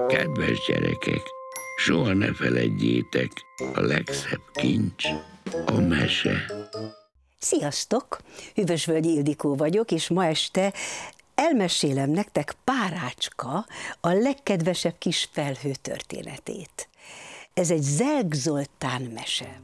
Kedves gyerekek, soha ne feledjétek, a legszebb kincs a mese. Sziasztok! Hűvösvölgyi Ildikó vagyok, és ma este elmesélem nektek Párácska, a legkedvesebb kis felhő történetét. Ez egy Zelk Zoltán mese.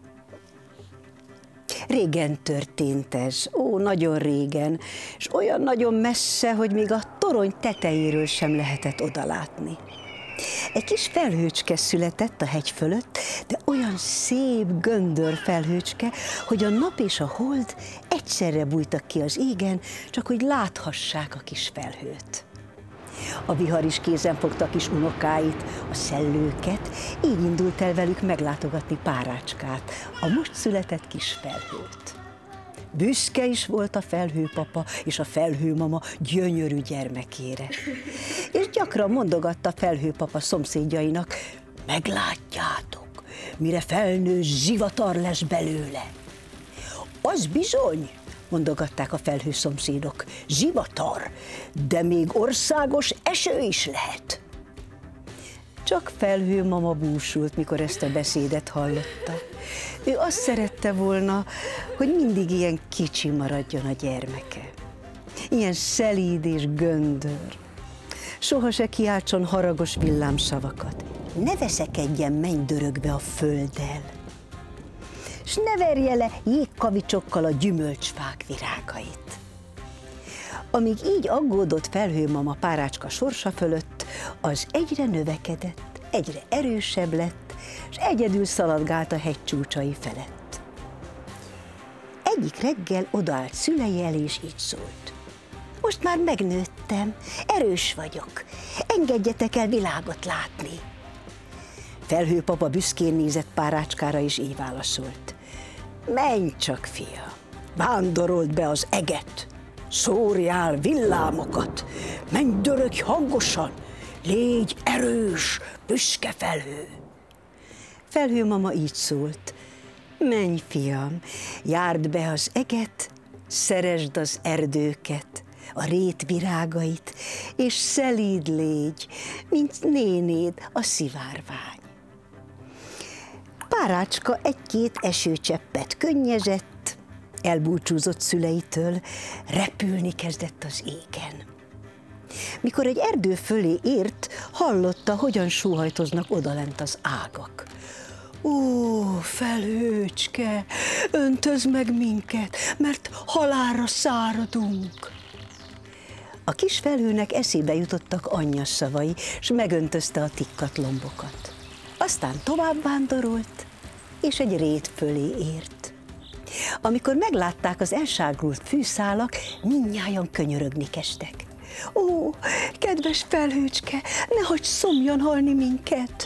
Régen történt ez, nagyon régen, és olyan nagyon messze, hogy még a torony tetejéről sem lehetett odalátni. Egy kis felhőcske született a hegy fölött, de olyan szép göndör felhőcske, hogy a nap és a hold egyszerre bújtak ki az égen, csak hogy láthassák a kis felhőt. A vihar is kézen fogta a kis unokáit, a szellőket, így indult el velük meglátogatni Párácskát, a most született kis felhőt. Büszke is volt a felhőpapa és a felhőmama gyönyörű gyermekére. És gyakran mondogatta a felhőpapa szomszédjainak, meglátjátok, mire felnő, zivatar lesz belőle. Az bizony, mondogatták a felhő szomszédok, zivatar, de még országos eső is lehet. Csak felhőmama búsult, mikor ezt a beszédet hallotta. Ő azt szerette volna, hogy mindig ilyen kicsi maradjon a gyermeke. Ilyen szelíd és göndör. Soha se kiáltson haragos villámszavakat. Ne veszekedjen mennydörögbe a földdel. S ne verje le jégkavicsokkal a gyümölcsfák virágait. Amíg így aggódott felhőmama Párácska sorsa fölött, az egyre növekedett, egyre erősebb lett, és egyedül szaladgált a hegy csúcsai felett. Egyik reggel odaállt szülei elé, és így szólt. Most már megnőttem, erős vagyok, engedjetek el világot látni. Felhőpapa büszkén nézett Párácskára, és így válaszolt. Menj csak, fia, vándorold be az eget, szórjál villámokat, menj, dörögj hangosan, légy erős, büszke felhő. Felhőmama így szólt. Menj, fiam, járd be az eget, szeresd az erdőket, a rét virágait, és szelíd légy, mint nénéd a szivárvány. Párácska egy-két esőcseppet könnyezett, elbúcsúzott szüleitől, repülni kezdett az égen. Mikor egy erdő fölé ért, hallotta, hogyan sóhajtoznak odalent az ágak. Ó, felhőcske, öntözd meg minket, mert halálra száradunk. A kis felhőnek eszébe jutottak anyja szavai, s megöntözte a tikkat lombokat. Aztán tovább vándorolt, és egy rét fölé ért. Amikor meglátták az elságult fűszálak, mindnyájan könyörögni kezdtek. Ó, kedves felhőcske, ne hagyj szomjan halni minket!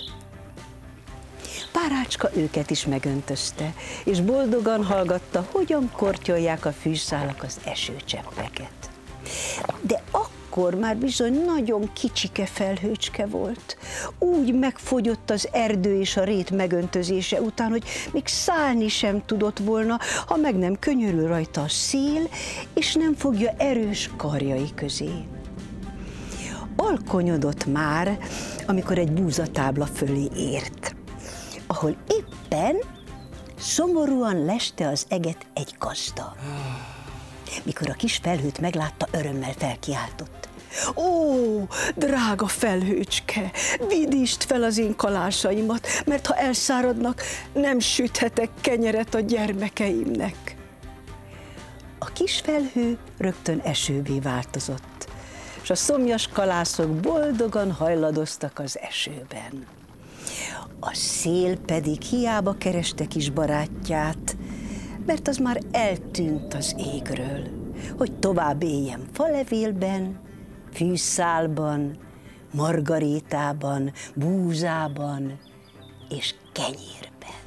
Párácska őket is megöntözte, és boldogan hallgatta, hogyan kortyolják a fűszálak az esőcseppeket. De akkor már bizony nagyon kicsike felhőcske volt. Úgy megfogyott az erdő és a rét megöntözése után, hogy még szállni sem tudott volna, ha meg nem könyörül rajta a szél, és nem fogja erős karjai közé. Alkonyodott már, amikor egy búzatábla fölé ért, ahol éppen szomorúan leste az eget egy gazda. Mikor a kis felhőt meglátta, örömmel felkiáltott. Ó, drága felhőcske, vidítsd fel az én kalásaimat, mert ha elszáradnak, nem süthetek kenyeret a gyermekeimnek. A kis felhő rögtön esővé változott, és a szomjas kalászok boldogan hajladoztak az esőben. A szél pedig hiába kereste kis barátját, mert az már eltűnt az égről, hogy tovább éljen falevélben, fűszálban, margarétában, búzában és kenyérben.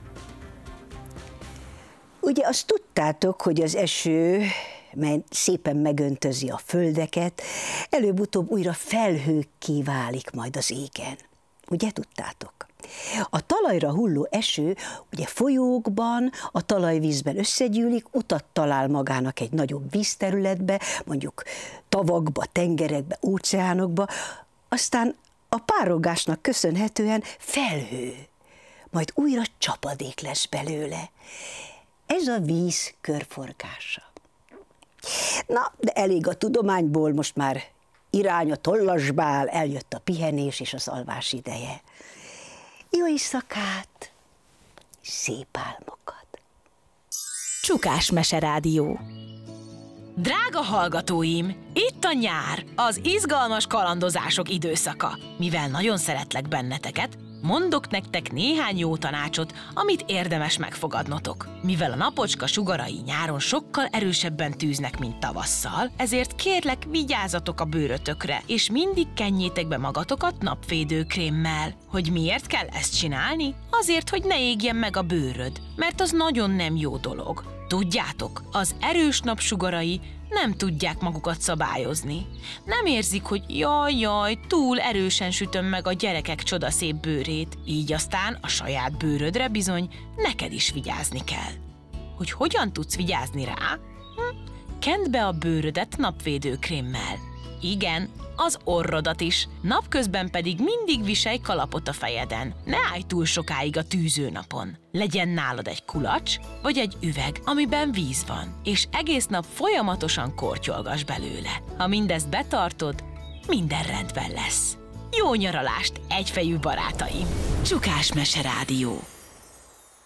Ugye azt tudtátok, hogy az eső, mely szépen megöntözi a földeket, előbb-utóbb újra felhőkké válik majd az égen. Ugye tudtátok? A talajra hulló eső ugye folyókban, a talajvízben összegyűlik, utat talál magának egy nagyobb vízterületbe, mondjuk tavakba, tengerekbe, óceánokba, aztán a párolgásnak köszönhetően felhő, majd újra csapadék lesz belőle. Ez a víz körforgása. Na, de elég a tudományból, most már irány a tollasbál, eljött a pihenés és az alvás ideje. Jó éjszakát, szép álmokat! Csukás Meserádió. Drága hallgatóim, itt a nyár, az izgalmas kalandozások időszaka. Mivel nagyon szeretlek benneteket, mondok nektek néhány jó tanácsot, amit érdemes megfogadnotok. Mivel a napocska sugarai nyáron sokkal erősebben tűznek, mint tavasszal, ezért kérlek, vigyázzatok a bőrötökre, és mindig kenjétek be magatokat napvédőkrémmel. Hogy miért kell ezt csinálni? Azért, hogy ne égjen meg a bőröd, mert az nagyon nem jó dolog. Tudjátok, az erős napsugarai nem tudják magukat szabályozni. Nem érzik, hogy jaj, túl erősen sütöm meg a gyerekek csodaszép bőrét, így aztán a saját bőrödre bizony neked is vigyázni kell. Hogy hogyan tudsz vigyázni rá? Kend be a bőrödet napvédőkrémmel. Igen, az orrodat is, napközben pedig mindig viselj kalapot a fejeden. Ne állj túl sokáig a tűzőnapon. Legyen nálad egy kulacs vagy egy üveg, amiben víz van, és egész nap folyamatosan kortyolgass belőle. Ha mindezt betartod, minden rendben lesz. Jó nyaralást, egyfejű barátaim! Csukás Meserádió.